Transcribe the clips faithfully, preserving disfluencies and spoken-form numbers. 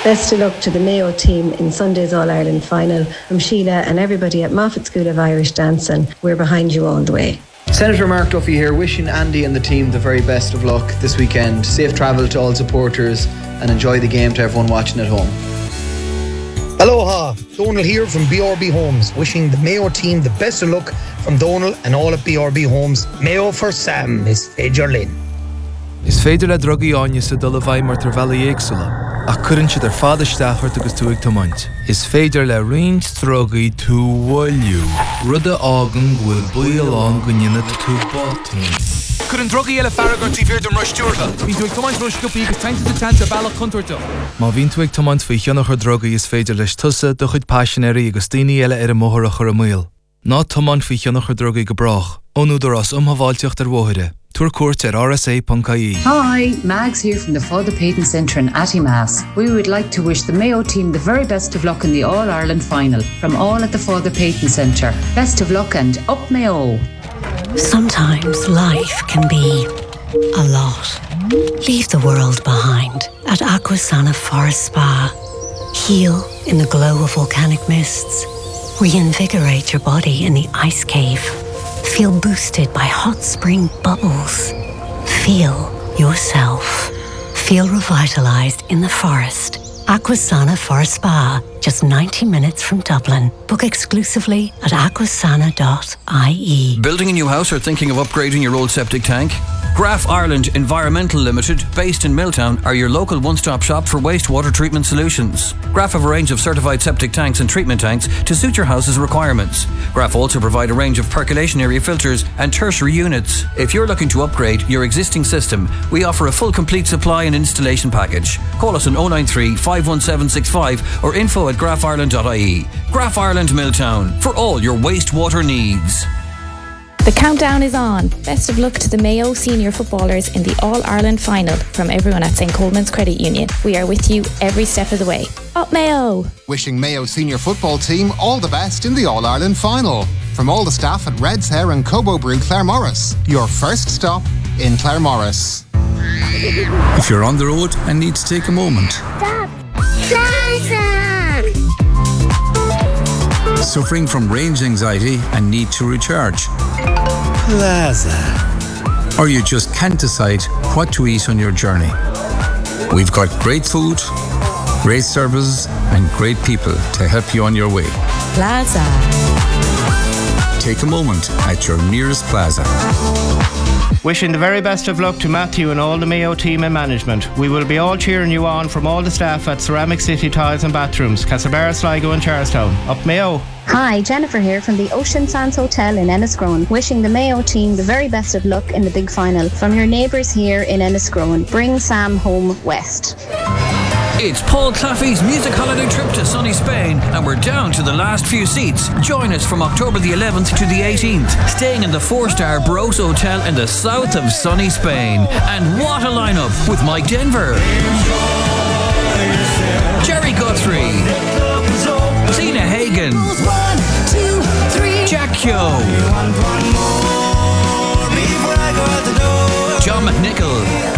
Best of luck to the Mayo team in Sunday's All-Ireland final. From Sheila and everybody at Moffat School of Irish Dancing, we're behind you all the way. Senator Mark Duffy here, wishing Andy and the team the very best of luck this weekend. Safe travel to all supporters and enjoy the game to everyone watching at home. Aloha, Donal here from B R B Homes, wishing the Mayo team the best of luck from Donal and all at B R B Homes. Mayo for Sam is Féidir Lynn. Is féidir le drogaí áine sa dul a bhaid mar tar bheala éagsúla, ach cuireann siad ar fada steachart agus tú ag tomaint. Is féidir le roinnt drogaí tú bhfuilú, rud a ágan bhfuil buailán go nionad tú bátaí. Cuireann drogaí eile farragar tí bhíir don ruistíortha. Bhín tú ag tomaint ruisciúpaí agus tainte de tanta bailach contoirta. Má bhín tú ag tomaint faoi cheannach ar drogaí is féidir leis tusa do chuid passionéirí agus daoine eile ar a móthar a chur a míl. Ná tomaint faoi cheannach ar drogaí go brach, ónúdar as umhaváilteocht ar bmhóire. Tour court at r s a dot I E. Hi, Mags here from the Father Peyton Centre in Attymass. We would like to wish the Mayo team the very best of luck in the All-Ireland final from all at the Father Peyton Centre. Best of luck and up Mayo. Sometimes life can be a lot. Leave the world behind at Aquasana Forest Spa. Heal in the glow of volcanic mists. Reinvigorate your body in the ice cave. Feel boosted by hot spring bubbles. Feel yourself. Feel revitalized in the forest. Aquasana Forest Spa, just ninety minutes from Dublin. Book exclusively at aquasana dot I E. Building a new house or thinking of upgrading your old septic tank? Graf Ireland Environmental Limited, based in Milltown, are your local one-stop shop for wastewater treatment solutions. Graf have a range of certified septic tanks and treatment tanks to suit your house's requirements. Graf also provide a range of percolation area filters and tertiary units. If you're looking to upgrade your existing system, we offer a full complete supply and installation package. Call us on oh nine three, five one seven six five or info at graf ireland dot I E. Graf Ireland Milltown, for all your wastewater needs. The countdown is on. Best of luck to the Mayo senior footballers in the All-Ireland final from everyone at Saint Coleman's Credit Union. We are with you every step of the way. Up Mayo! Wishing Mayo senior football team all the best in the All-Ireland final. From all the staff at Red's Hair and Cobo Brew Claremorris. Your first stop in Claremorris. If you're on the road and need to take a moment. Stop! Plaza! Suffering from range anxiety and need to recharge. Plaza. Or you just can't decide what to eat on your journey. We've got great food, great service and great people to help you on your way. Plaza. Take a moment at your nearest Plaza. Wishing the very best of luck to Matthew and all the Mayo team and management. We will be all cheering you on from all the staff at Ceramic City Tiles and Bathrooms, Castlebar, Sligo and Charlestown. Up Mayo! Hi, Jennifer here from the Ocean Sands Hotel in Enniscrone. Wishing the Mayo team the very best of luck in the big final. From your neighbours here in Enniscrone. Bring Sam home west. It's Paul Claffey's music holiday trip to sunny Spain, and we're down to the last few seats. Join us from October the eleventh to the eighteenth, staying in the four-star Bros Hotel in the south of sunny Spain. And what a lineup with Mike Denver, Jerry Guthrie, Tina Hagen, Jack Kyo, John McNichol,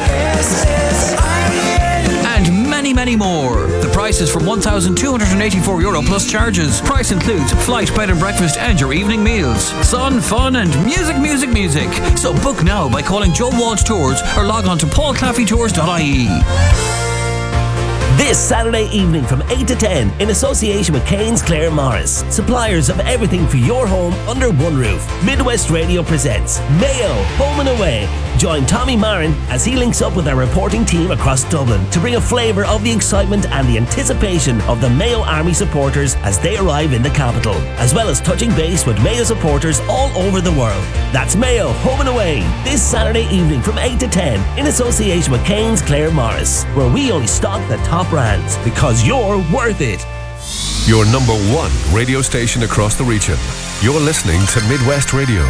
and many, many more. The price is from one thousand two hundred eighty-four euro plus charges. Price includes flight, bed and breakfast and your evening meals. Sun, fun and music, music, music. So book now by calling Joe Walsh Tours or log on to paul claffey tours dot I E. This Saturday evening from eight to ten in association with Kane's Clare Morris, suppliers of everything for your home under one roof. Midwest Radio presents Mayo Home and Away. Join Tommy Marin as he links up with our reporting team across Dublin to bring a flavour of the excitement and the anticipation of the Mayo Army supporters as they arrive in the capital, as well as touching base with Mayo supporters all over the world. That's Mayo Home and Away this Saturday evening from eight to ten in association with Kane's Clare Morris, where we only stock the top brands because you're worth it. Your number one radio station across the region. You're listening to Midwest Radio.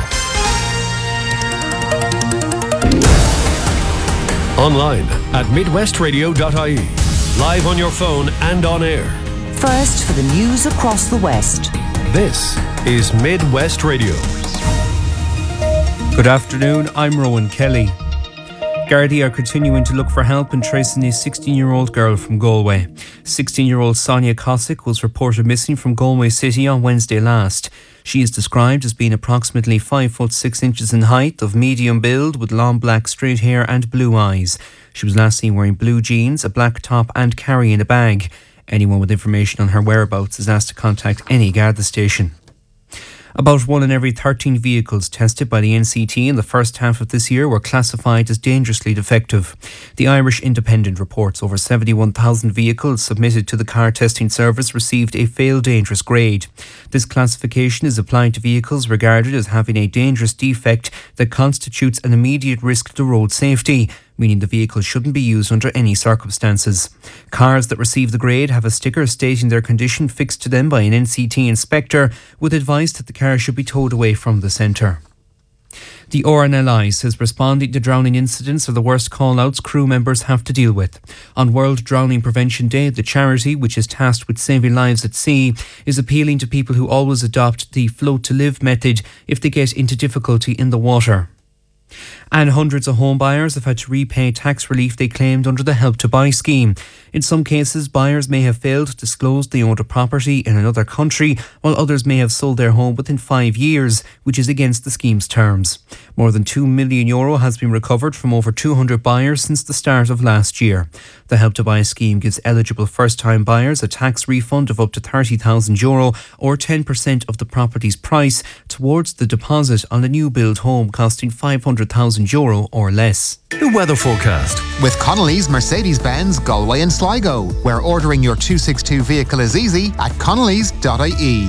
Online at midwest radio dot I E. Live on your phone and on air. First for the news across the West. This is Midwest Radio. Good afternoon, I'm Rowan Kelly. Gardaí are continuing to look for help in tracing a sixteen-year-old girl from Galway. sixteen-year-old Sonia Cossack was reported missing from Galway City on Wednesday last. She is described as being approximately five foot six inches in height, of medium build, with long black straight hair and blue eyes. She was last seen wearing blue jeans, a black top and carrying a bag. Anyone with information on her whereabouts is asked to contact any Garda station. About one in every thirteen vehicles tested by the N C T in the first half of this year were classified as dangerously defective. The Irish Independent reports over seventy-one thousand vehicles submitted to the car testing service received a fail dangerous grade. This classification is applied to vehicles regarded as having a dangerous defect that constitutes an immediate risk to road safety, meaning the vehicle shouldn't be used under any circumstances. Cars that receive the grade have a sticker stating their condition fixed to them by an N C T inspector, with advice that the car should be towed away from the centre. The R N L I says responding to drowning incidents are the worst call-outs crew members have to deal with. On World Drowning Prevention Day, the charity, which is tasked with saving lives at sea, is appealing to people who always adopt the float to live method if they get into difficulty in the water. And hundreds of home buyers have had to repay tax relief they claimed under the Help to Buy scheme. In some cases, buyers may have failed to disclose they owned a property in another country, while others may have sold their home within five years, which is against the scheme's terms. More than two million euro has been recovered from over two hundred buyers since the start of last year. The Help to Buy scheme gives eligible first-time buyers a tax refund of up to thirty thousand euro or ten percent of the property's price towards the deposit on a new build home costing five hundred thousand euro or less. The weather forecast with Connolly's Mercedes-Benz Galway and Sligo, where ordering your two sixty-two vehicle is easy at connellys dot I E.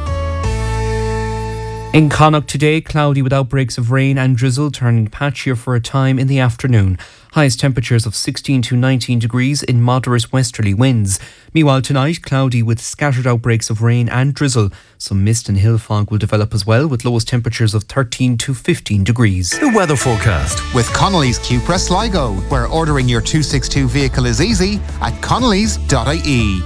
In Connacht today, cloudy with outbreaks of rain and drizzle, turning patchier for a time in the afternoon. Highest temperatures of sixteen to nineteen degrees in moderate westerly winds. Meanwhile tonight, cloudy with scattered outbreaks of rain and drizzle. Some mist and hill fog will develop as well, with lowest temperatures of thirteen to fifteen degrees. The weather forecast with Connolly's Cupra Sligo, where ordering your two sixty-two vehicle is easy at connellys dot I E.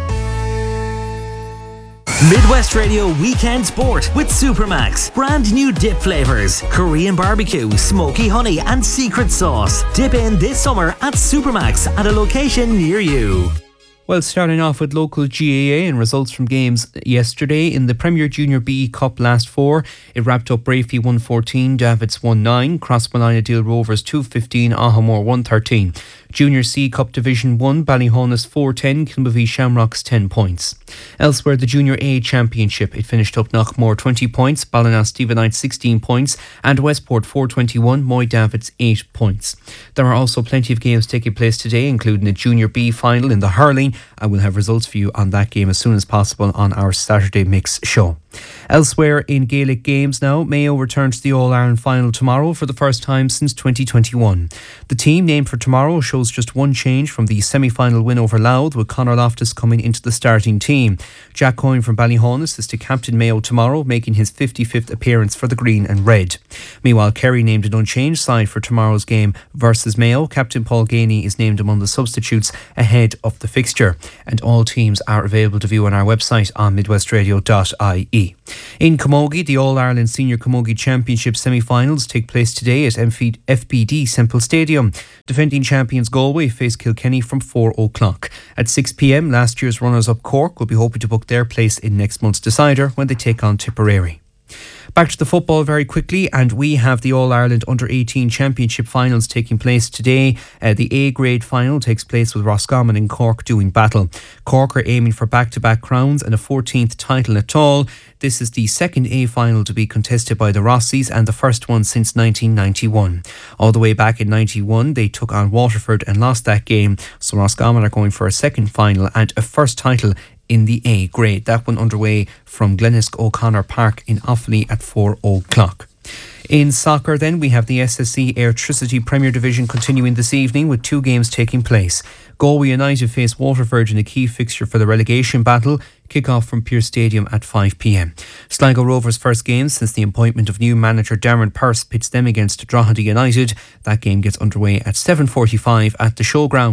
Midwest Radio Weekend Sport with Supermax. Brand new dip flavours: Korean barbecue, smoky honey and secret sauce. Dip in this summer at Supermax at a location near you. Well, starting off with local G A A and results from games yesterday. In the Premier Junior B E Cup last four, it wrapped up Brafey one fourteen, Davits one nine, Crossmolina Deal Rovers two fifteen, Ahamore one thirteen. Junior C Cup Division one, Ballyhonus four ten, Kilmavie Shamrocks ten points. Elsewhere, the Junior A Championship, it finished up Knockmore twenty points, Ballina Stevenite sixteen points, and Westport four twenty-one, Moy Davits eight points. There are also plenty of games taking place today, including a Junior B final in the hurling. I will have results for you on that game as soon as possible on our Saturday Mix show. Elsewhere in Gaelic games now, Mayo returns to the All-Ireland final tomorrow for the first time since twenty twenty-one. The team named for tomorrow shows just one change from the semi-final win over Louth, with Conor Loftus coming into the starting team. Jack Coyne from Ballyhonus is to captain Mayo tomorrow, making his fifty-fifth appearance for the Green and Red. Meanwhile, Kerry named an unchanged side for tomorrow's game versus Mayo. Captain Paul Ganey is named among the substitutes ahead of the fixture. And all teams are available to view on our website on midwest radio dot I E. In Camogie, the All-Ireland Senior Camogie Championship semi-finals take place today at F B D Semple Stadium. Defending champions Galway face Kilkenny from four o'clock. At six p.m, last year's runners-up Cork will be hoping to book their place in next month's decider when they take on Tipperary. Back to the football very quickly, and we have the All-Ireland under eighteen Championship finals taking place today. Uh, the A-grade final takes place with Roscommon and Cork doing battle. Cork are aiming for back-to-back crowns and a fourteenth title at all. This is the second A final to be contested by the Rossies and the first one since nineteen ninety-one. All the way back in ninety-one, they took on Waterford and lost that game, so Roscommon are going for a second final and a first title in the A grade. That one underway from Glenesk O'Connor Park in Offaly at four o'clock. In soccer then, we have the S S C Airtricity Premier Division continuing this evening with two games taking place. Galway United face Waterford in a key fixture for the relegation battle. Kick-off from Pearse Stadium at five p.m. Sligo Rovers' first game since the appointment of new manager Darren Pearse pits them against Drogheda United. That game gets underway at seven forty-five at the Showgrounds.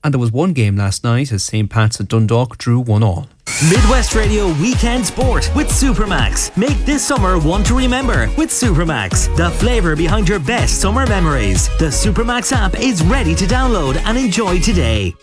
And there was one game last night as Saint Pat's and Dundalk drew one all. Midwest Radio Weekend Sport with Supermax. Make this summer one to remember with Supermax. The flavour behind your best summer memories. The Supermax app is ready to download and enjoy today.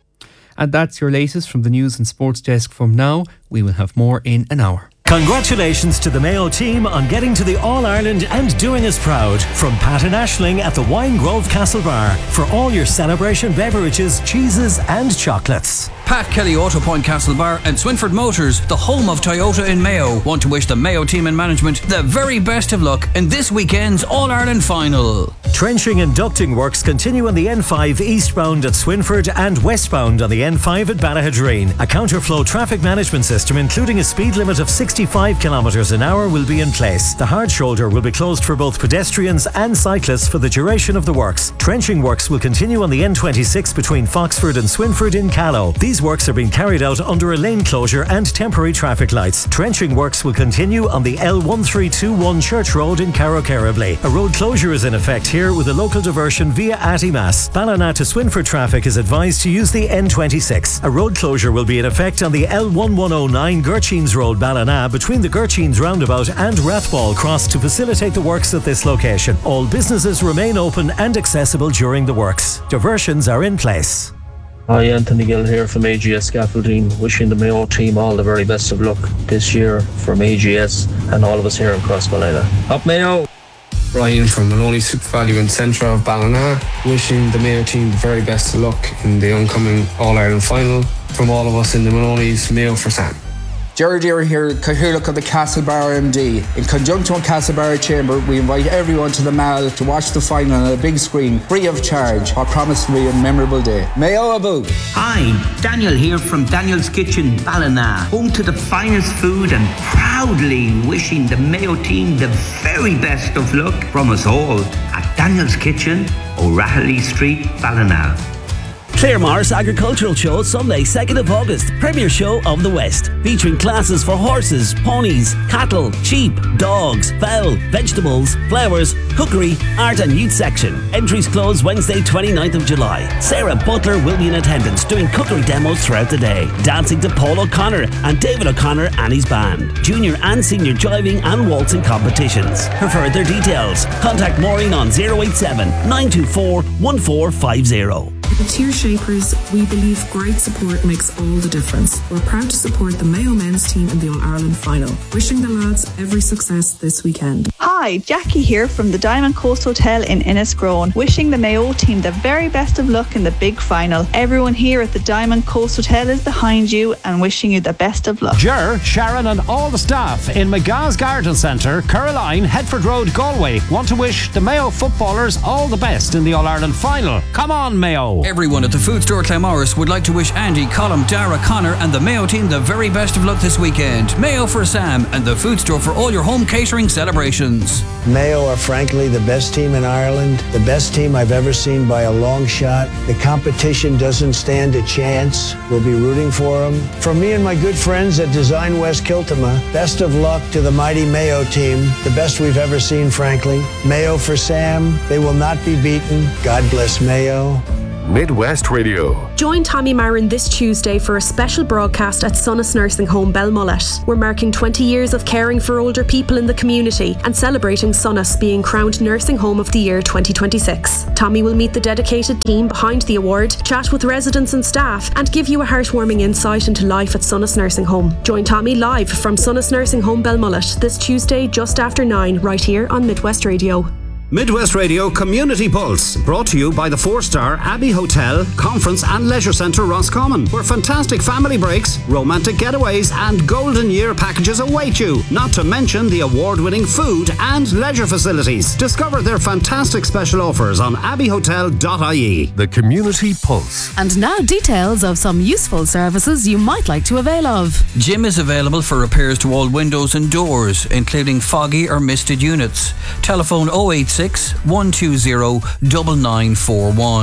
And that's your latest from the News and Sports Desk from now. We will have more in an hour. Congratulations to the Mayo team on getting to the All-Ireland and doing us proud. From Pat and Aisling at the Wine Grove Castle Bar for all your celebration beverages, cheeses and chocolates. Pat Kelly Auto Point Castle Bar and Swinford Motors, the home of Toyota in Mayo, want to wish the Mayo team and management the very best of luck in this weekend's All-Ireland final. Trenching and ducting works continue on the N five eastbound at Swinford and westbound on the N five at Ballahadreen. A counterflow traffic management system, including a speed limit of sixty-five kilometres an hour, will be in place. The hard shoulder will be closed for both pedestrians and cyclists for the duration of the works. Trenching works will continue on the N twenty-six between Foxford and Swinford in Callow. These works are being carried out under a lane closure and temporary traffic lights. Trenching works will continue on the L one three two one Church Road in Carrow-Kerribley. A road closure is in effect here with a local diversion via Attymass. Ballina to Swinford traffic is advised to use the N twenty-six. A road closure will be in effect on the L one one oh nine Gurcheens Road Ballina between the Gurcheens roundabout and Rathball Cross to facilitate the works at this location. All businesses remain open and accessible during the works. Diversions are in place. Hi, Anthony Gill here from A G S Scaffolding, wishing the Mayo team all the very best of luck this year from A G S and all of us here in Crossballina. Up Mayo! Ryan from Maloney Super Value in Centre of Ballina, wishing the Mayo team the very best of luck in the oncoming All-Ireland final. From all of us in the Maloney's, Mayo for Sam. Jerry Deere here, Cathaoirleach of the Castlebar M D. In conjunction with Castlebar Chamber, we invite everyone to the Mall to watch the final on a big screen, free of charge. What promised to be a memorable day. Mayo Abu. Hi, Daniel here from Daniel's Kitchen, Ballina, home to the finest food and proudly wishing the Mayo team the very best of luck from us all at Daniel's Kitchen, O'Rahilly Street, Ballina. Claremorris Agricultural Show Sunday second of August, premier show of the West, featuring classes for horses, ponies, cattle, sheep, dogs, fowl, vegetables, flowers, cookery, art and youth section. Entries close Wednesday twenty-ninth of July. Sarah Butler will be in attendance doing cookery demos throughout the day. Dancing to Paul O'Connor and David O'Connor and his band. Junior and senior jiving and waltzing competitions. For further details, contact Maureen on zero eight seven, nine two four, one four five zero. At Tier Shapers, we believe great support makes all the difference. We're proud to support the Mayo men's team in the All-Ireland final. Wishing the lads every success this weekend. Hi, Jackie here from the Diamond Coast Hotel in Enniscrone. Wishing the Mayo team the very best of luck in the big final. Everyone here at the Diamond Coast Hotel is behind you and wishing you the best of luck. Ger, Sharon and all the staff in McGah's Garden Centre, Caroline, Headford Road, Galway want to wish the Mayo footballers all the best in the All-Ireland final. Come on, Mayo! Everyone at the Food Store Claremorris would like to wish Andy, Colm, Dara, Connor and the Mayo team the very best of luck this weekend. Mayo for Sam and the Food Store for all your home catering celebrations. Mayo are frankly the best team in Ireland, the best team I've ever seen by a long shot. The competition doesn't stand a chance. We'll be rooting for them. From me and my good friends at Design West Kiltima, best of luck to the mighty Mayo team, the best we've ever seen, frankly. Mayo for Sam. They will not be beaten. God bless Mayo. Midwest Radio. Join Tommy Marin this Tuesday for a special broadcast at Sonas Nursing Home Belmullet. We're marking twenty years of caring for older people in the community and celebrating Sonas being crowned Nursing Home of the Year twenty twenty-six. Tommy will meet the dedicated team behind the award, chat with residents and staff and give you a heartwarming insight into life at Sonas Nursing Home. Join Tommy live from Sonas Nursing Home Belmullet this Tuesday just after nine right here on Midwest Radio. Midwest Radio Community Pulse, brought to you by the four-star Abbey Hotel, Conference and Leisure Centre Roscommon, where fantastic family breaks, romantic getaways and golden year packages await you, not to mention the award-winning food and leisure facilities. Discover their fantastic special offers on abbey hotel dot I E. The Community Pulse. And now details of some useful services you might like to avail of. Jim is available for repairs to all windows and doors, including foggy or misted units. Telephone oh eight six, one two zero, nine nine four one.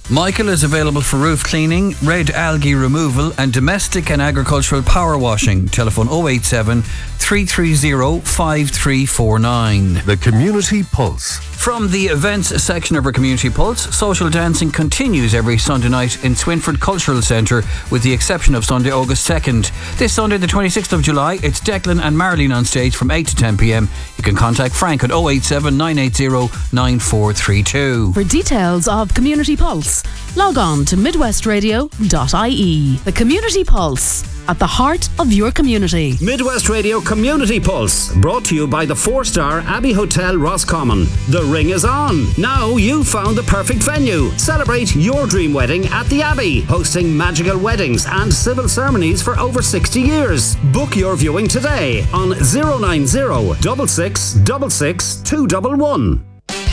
Michael is available for roof cleaning, red algae removal and domestic and agricultural power washing. Telephone oh eight seven, three three zero, five three four nine. The Community Pulse. From the events section of our Community Pulse, social dancing continues every Sunday night in Swinford Cultural Centre, with the exception of Sunday, August second. This Sunday, the twenty-sixth of July, it's Declan and Marlene on stage from eight to ten p.m. You can contact Frank at oh eight seven, nine eight zero, nine four three two. For details of Community Pulse, log on to midwest radio dot I E. The Community Pulse, at the heart of your community. Midwest Radio Community Pulse, brought to you by the four-star Abbey Hotel Roscommon. The ring is on. Now you've found the perfect venue. Celebrate your dream wedding at the Abbey, hosting magical weddings and civil ceremonies for over sixty years. Book your viewing today on zero nine zero, six six six six, two one one.